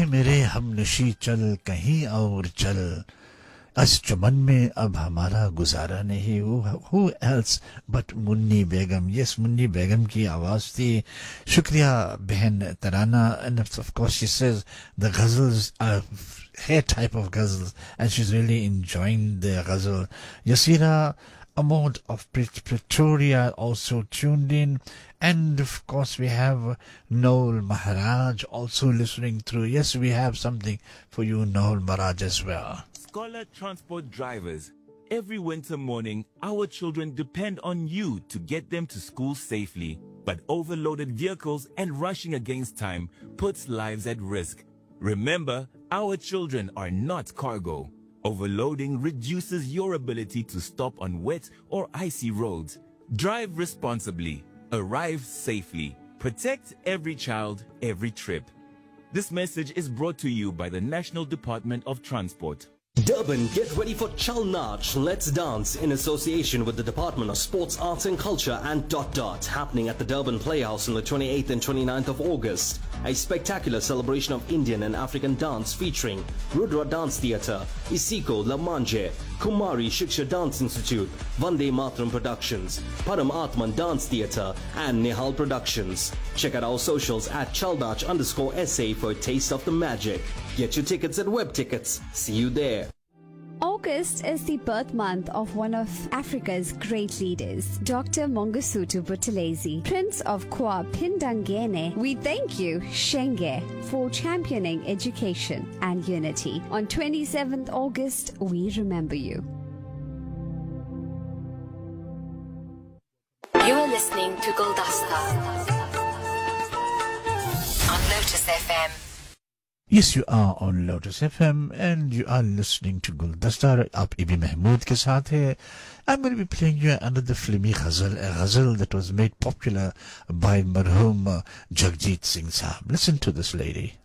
मेरे हमनशी चल कहीं और चल इस चमन में अब हमारा गुजारा नहीं. Who else but Munni Begum. Yes, Munni बेगम की आवाज थी. शुक्रिया बहन तराना. And of course she says the ghazals are her type of ghazals and she's really enjoying the ghazal. Yasira Amod of Pretoria also tuned in. And of course we have Noel Maharaj also listening through. Yes, we have something for you, Noel Maharaj, as well. Scholar transport drivers, every winter morning, our children depend on you to get them to school safely. But overloaded vehicles and rushing against time puts lives at risk. Remember, our children are not cargo. Overloading reduces your ability to stop on wet or icy roads. Drive responsibly. Arrive safely. Protect every child, every trip. This message is brought to you by the National Department of Transport. Durban, get ready for Chal Nach, Let's Dance in association with the Department of Sports, Arts and Culture and Dot Dot, happening at the Durban Playhouse on the 28th and 29th of August. A spectacular celebration of Indian and African dance featuring Rudra Dance Theatre, Isiko La Manje, Kumari Shiksha Dance Institute, Vande Mataram Productions, Param Atman Dance Theatre and Nihal Productions. Check out our socials at chalnach_SA for a taste of the magic. Get your tickets at Web Tickets. See you there. August is the birth month of one of Africa's great leaders, Dr. Mangosuthu Buthelezi, Prince of Kwa Pindangene. We thank you, Shenge, for championing education and unity. On 27th August, we remember you. You are listening to Guldasta on Lotus FM. Yes, you are on Lotus FM and you are listening to Guldasta. Aap Ibi Mahmood ke saath hai. I'm going to be playing you another filmy ghazal, a ghazal that was made popular by marhum Jagjit Singh Sahab. Listen to this lady.